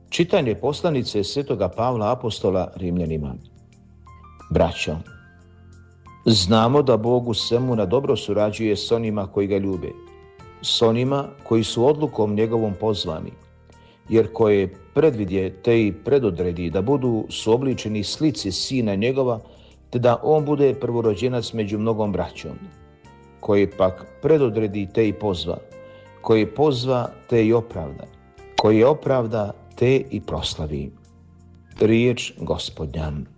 Čitanje poslanice Svetoga Pavla apostola Rimljanima. Braćo, znamo da Bog u svemu na dobro surađuje s onima koji ga ljube, s onima koji su odlukom njegovom pozvani, jer koje predvidje te i predodredi da budu suobličeni slici sina njegova, te da on bude prvorođenac među mnogom braćom, koji pak predodredi te i pozva, koji pozva te i opravda, koji opravda te i proslavi. Riječ Gospodnja.